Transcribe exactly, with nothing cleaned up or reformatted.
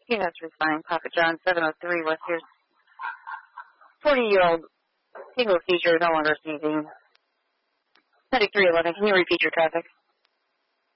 Yeah, that's fine. Papa John, seven oh three West Pierce. forty-year-old single seizure, no longer seizing. thirty-three eleven, can you repeat your traffic?